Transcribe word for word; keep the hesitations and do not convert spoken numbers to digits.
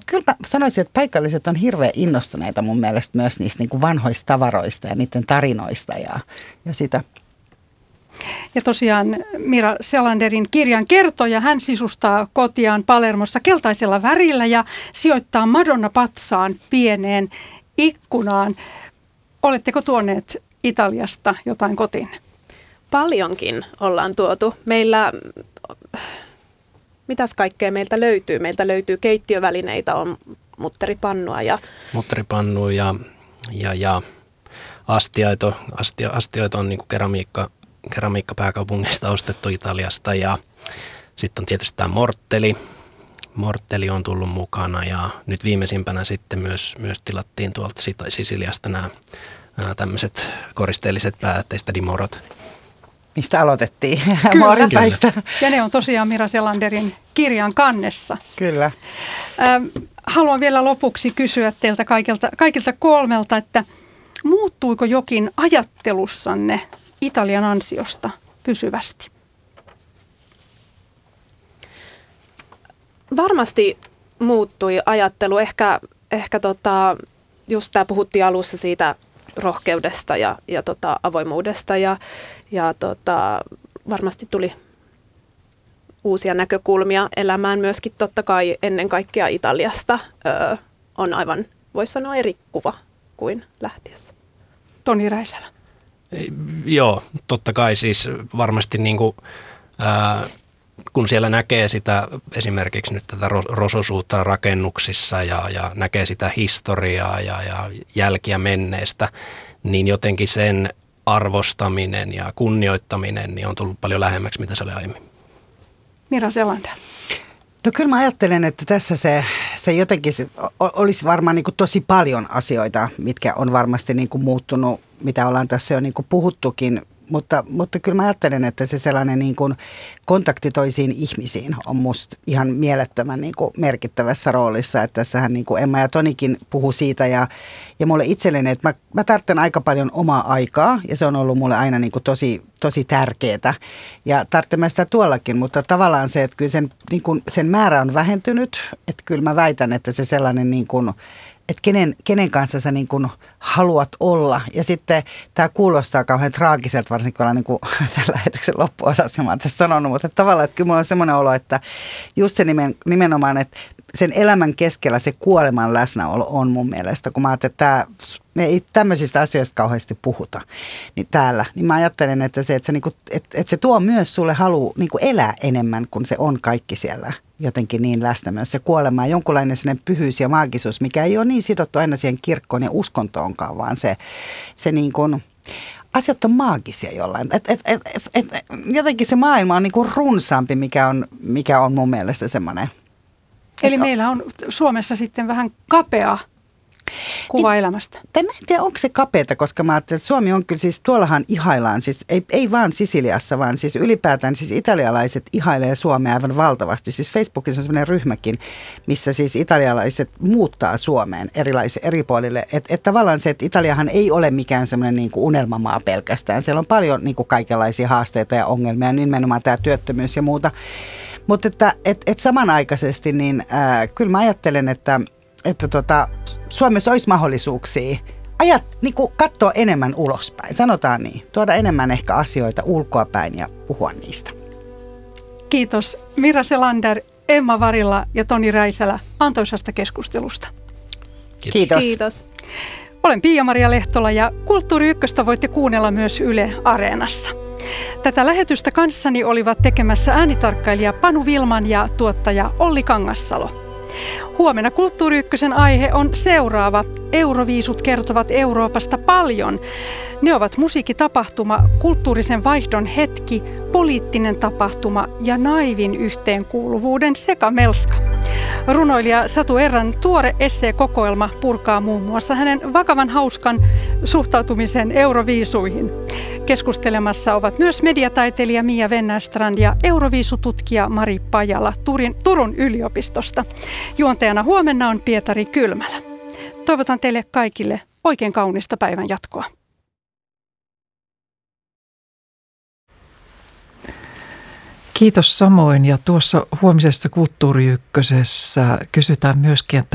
kyllä mä sanoisin, että paikalliset on hirveän innostuneita mun mielestä myös niistä niin kuin vanhoista tavaroista ja niiden tarinoista ja, ja sitä. Ja tosiaan Mira Selanderin kirjan kertoja, hän sisustaa kotiaan Palermossa keltaisella värillä ja sijoittaa Madonna-patsaan pieneen ikkunaan. Oletteko tuoneet Italiasta jotain kotiin? Paljonkin ollaan tuotu. Meillä, mitäs kaikkea meiltä löytyy? Meiltä löytyy keittiövälineitä, on mutteripannua ja... Mutteripannua ja, ja, ja astioita, astio, astioita on niin kuin keramiikka, keramiikka pääkaupungista ostettu Italiasta ja sitten on tietysti tämä mortteli. Mortteli on tullut mukana ja nyt viimeisimpänä sitten myös, myös tilattiin tuolta Sisiliasta nämä, nämä tämmöiset koristeelliset päätteistä dimorot. Mistä aloitettiin? Kyllä. Ja ne on tosiaan Mira Selanderin kirjan kannessa. Kyllä. Ähm, haluan vielä lopuksi kysyä teiltä kaikilta, kaikilta kolmelta, että muuttuiko jokin ajattelussanne Italian ansiosta pysyvästi? Varmasti muuttui ajattelu. Ehkä, ehkä tota, just tämä puhuttiin alussa siitä rohkeudesta ja, ja tota, avoimuudesta ja, ja tota, varmasti tuli uusia näkökulmia elämään myöskin totta kai ennen kaikkea Italiasta. Öö, on aivan, voisi sanoa, eri kuva kuin lähtiessä. Toni Räisälä. Joo, totta kai siis varmasti niin kuin, ää, kun siellä näkee sitä esimerkiksi nyt tätä rososuutta rakennuksissa ja, ja näkee sitä historiaa ja, ja jälkiä menneestä, niin jotenkin sen arvostaminen ja kunnioittaminen niin on tullut paljon lähemmäksi, mitä se oli aiemmin. Mira Selander. No kyllä mä ajattelen, että tässä se, se jotenkin se, olisi varmaan niin kuin tosi paljon asioita, mitkä on varmasti niin kuin muuttunut, mitä ollaan tässä jo niin kuin puhuttukin. Mutta, mutta kyllä mä ajattelen, että se sellainen niin kuin kontakti toisiin ihmisiin on musta ihan mielettömän niin kuin merkittävässä roolissa. Että tässähän niin kuin Emma ja Tonikin puhu siitä ja, ja mulle itselleni, että mä, mä tarvitsen aika paljon omaa aikaa ja se on ollut mulle aina niin kuin tosi, tosi tärkeää. Ja tarvitsen mä sitä tuollakin, mutta tavallaan se, että kyllä sen, niin kuin sen määrä on vähentynyt. Että kyllä mä väitän, että se sellainen niin kuin että kenen, kenen kanssa sä niin kuin haluat olla. Ja sitten tämä kuulostaa kauhean traagiselta, varsinkin kun ollaan niin kuin tämän lähetyksen loppuosassa, mä oon tässä sanonut, mutta tavallaan, että kyllä mulla on semmoinen olo, että just se nimen, nimenomaan, että sen elämän keskellä se kuoleman läsnäolo on mun mielestä, kun mä ajattelen, että tämä, me ei tämmöisistä asioista kauheasti puhuta niin täällä, niin mä ajattelen, että se, että se, niin kuin, että, että se tuo myös sulle halu niin kuin elää enemmän, kun se on kaikki siellä jotenkin niin läsnä myös se kuolema ja jonkunlainen sellainen pyhyys ja maagisuus, mikä ei ole niin sidottu aina siihen kirkkoon ja uskontoonkaan, vaan se, se niin kuin, asiat on maagisia jollain. Et, et, et, et, et, jotenkin se maailma on niin kuin runsaampi, mikä on, mikä on mun mielestä semmoinen. Eli että meillä on Suomessa sitten vähän kapea kuva niin, elämästä. Tai mä en tiedä, onko se kapeata, koska mä ajattelen, että Suomi on kyllä siis, tuollahan ihaillaan, siis ei, ei vaan Sisiliassa, vaan siis ylipäätään siis italialaiset ihailee Suomea aivan valtavasti. Siis Facebookissa on sellainen ryhmäkin, missä siis italialaiset muuttaa Suomeen erilaisille eri puolille. Että et tavallaan se, että Italiahan ei ole mikään semmoinen niin kuin unelmamaa pelkästään. Siellä on paljon niin kuin kaikenlaisia haasteita ja ongelmia, nimenomaan tämä työttömyys ja muuta. Mutta että et, et samanaikaisesti, niin ää, kyllä mä ajattelen, että että tota, Suomessa olisi mahdollisuuksia ajat, niin kuin katsoa enemmän ulospäin, sanotaan niin, tuoda enemmän ehkä asioita ulkoapäin ja puhua niistä. Kiitos Mira Selander, Emma Varila ja Toni Räisälä antoisasta keskustelusta. Kiitos. Kiitos. Kiitos. Olen Pia-Maria Lehtola ja Kulttuuri Ykköstä voitte kuunnella myös Yle Areenassa. Tätä lähetystä kanssani olivat tekemässä äänitarkkailija Panu Vilman ja tuottaja Olli Kangassalo. Huomenna Kulttuuri Ykkösen aihe on seuraava. Euroviisut kertovat Euroopasta paljon. Ne ovat musiikkitapahtuma, kulttuurisen vaihdon hetki, poliittinen tapahtuma ja naivin yhteenkuuluvuuden sekamelska. Runoilija Satu Erran tuore esseekokoelma purkaa muun muassa hänen vakavan hauskan suhtautumisen euroviisuihin. Keskustelemassa ovat myös mediataiteilija Mia Wennerstrand ja euroviisututkija Mari Pajala Turin, Turun yliopistosta. Juontajana huomenna on Pietari Kylmälä. Toivotan teille kaikille oikein kaunista päivän jatkoa. Kiitos samoin, ja tuossa huomisessa Kulttuuri Ykkösessä kysytään myöskin, että